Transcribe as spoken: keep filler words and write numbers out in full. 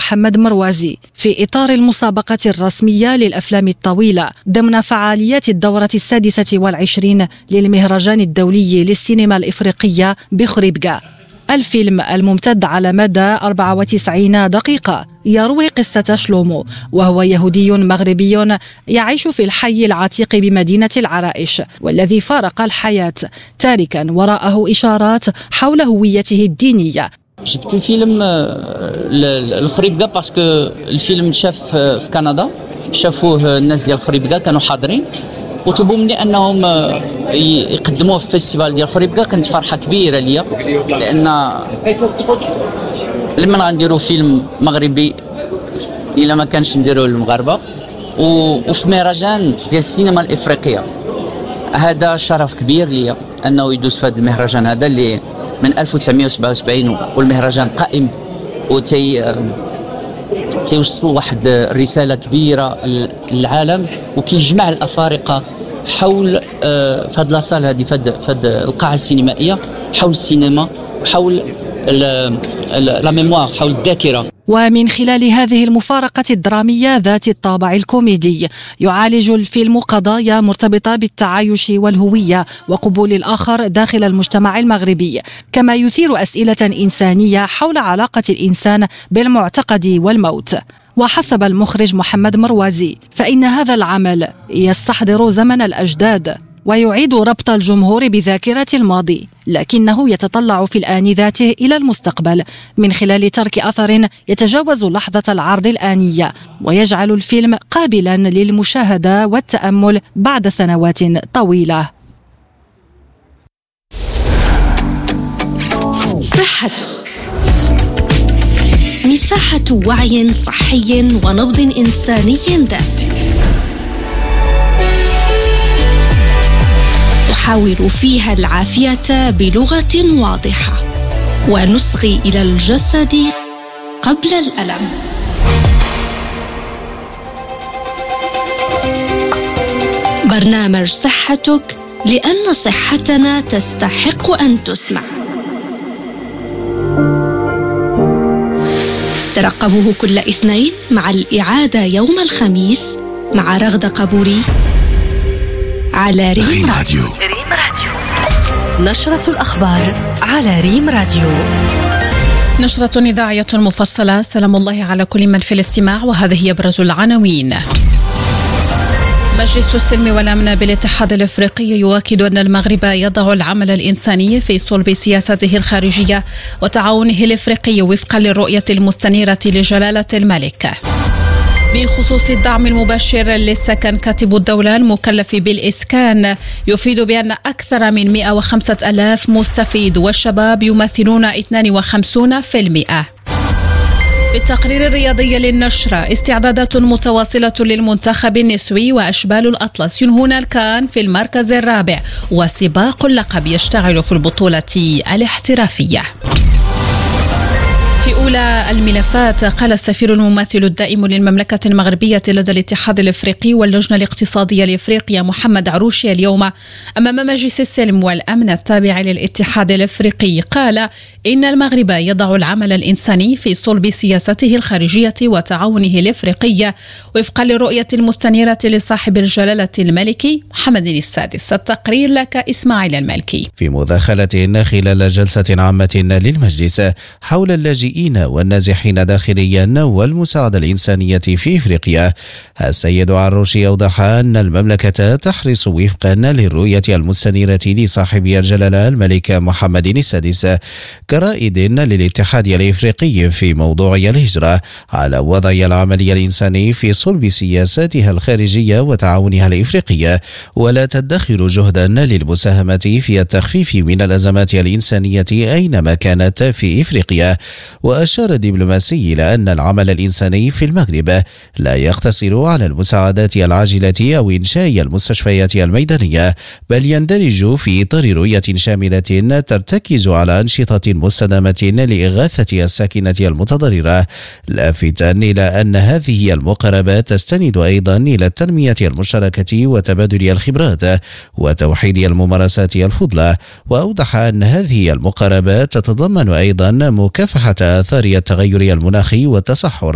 محمد مروازي في إطار المسابقة الرسمية للأفلام الطويلة ضمن فعاليات الدورة السادسة والعشرين للمهرجان الدولي للسينما الإفريقية بخريبكا. الفيلم الممتد على مدى أربع وتسعين دقيقة يروي قصة شلومو، وهو يهودي مغربي يعيش في الحي العتيق بمدينة العرائش، والذي فارق الحياة تاركا وراءه إشارات حول هويته الدينية. جبت الفيلم لخريبكا باسكو الفيلم شاف في كندا، شافوه الناس ديال خريبكا كانوا حاضرين وطلبوا مني انهم يقدموه في فيستيفال ديال خريبكا. كانت فرحه كبيره ليا لان لما غنديروا فيلم مغربي الا ما كانش نديروه للمغاربه وفي مهرجان ديال السينما الافريقيه، هذا شرف كبير ليا انه يدوز في هذا المهرجان هذا اللي من ألف وتسعمائة وسبعة وسبعين والمهرجان قائم وتي تيوصل واحد الرساله كبيره للعالم وكيجمع الافارقه حول في هذه لاصال هذه في هذه القاعه السينمائيه حول السينما، حول لا ميموار، حول الذاكره. ومن خلال هذه المفارقة الدرامية ذات الطابع الكوميدي يعالج الفيلم قضايا مرتبطة بالتعايش والهوية وقبول الآخر داخل المجتمع المغربي، كما يثير أسئلة إنسانية حول علاقة الإنسان بالمعتقد والموت. وحسب المخرج محمد مروازي فإن هذا العمل يستحضر زمن الأجداد ويعيد ربط الجمهور بذاكرة الماضي، لكنه يتطلع في الآن ذاته إلى المستقبل من خلال ترك أثر يتجاوز لحظة العرض الآنية ويجعل الفيلم قابلا للمشاهدة والتأمل بعد سنوات طويلة. صحتك، مساحة وعي صحي ونبض إنساني دافئ، نحاور فيها العافية بلغة واضحة ونصغي إلى الجسد قبل الألم. برنامج صحتك، لأن صحتنا تستحق أن تسمع. ترقبوه كل اثنين مع الإعادة يوم الخميس مع رغدة قبوري على ريم راديو. ريم راديو، نشرة الأخبار على ريم راديو. نشرة إذاعية مفصلة. سلام الله على كل من في الاستماع، وهذه أبرز العناوين. مجلس السلم والأمن بالاتحاد الأفريقي يؤكد أن المغرب يضع العمل الإنساني في صلب سياسته الخارجية وتعاونه الأفريقي وفقا للرؤية المستنيرة لجلالة الملك. بخصوص الدعم المباشر للسكن، كاتب الدولة المكلف بالإسكان يفيد بأن أكثر من مئة وخمسة آلاف مستفيد والشباب يمثلون اثنين وخمسين بالمئة. في التقرير الرياضي للنشرة، استعدادات متواصلة للمنتخب النسوي وأشبال الأطلس ينهون الكان في المركز الرابع، وسباق اللقب يشتعل في البطولة الاحترافية. في أولى الملفات، قال السفير الممثل الدائم للمملكة المغربية لدى الاتحاد الأفريقي واللجنة الاقتصادية لأفريقيا محمد عروشي اليوم أمام مجلس السلم والأمن التابع للاتحاد الأفريقي، قال إن المغرب يضع العمل الإنساني في صلب سياسته الخارجية وتعاونه الأفريقي وفقا للرؤية المستنيرة لصاحب الجلالة الملكي محمد السادس. التقرير لك إسماعيل المالكي. في مداخلة خلال جلسة عامة للمجلس حول اللاجئين والنازحين داخليا والمساعدة الإنسانية في إفريقيا، السيد عروشي أوضح أن المملكة تحرص وفقا للرؤية المستنيرة لصاحب الجلالة الملك محمد السادس كرائد للاتحاد الإفريقي في موضوع الهجرة على وضع العمل الإنساني في صلب سياساتها الخارجية وتعاونها الإفريقي، ولا تدخر جهدا للمساهمة في التخفيف من الأزمات الإنسانية أينما كانت في إفريقيا. وأشار الدبلوماسي إلى أن العمل الإنساني في المغرب لا يقتصر على المساعدات العاجلة أو إنشاء المستشفيات الميدانية، بل يندرج في إطار رؤية شاملة ترتكز على أنشطة مستدامة لإغاثة الساكنة المتضررة، لافتا إلى أن هذه المقاربات تستند أيضا إلى التنمية المشتركة وتبادل الخبرات وتوحيد الممارسات الفضلى. وأوضح أن هذه المقاربات تتضمن أيضا مكافحة آثار التغير المناخي والتصحر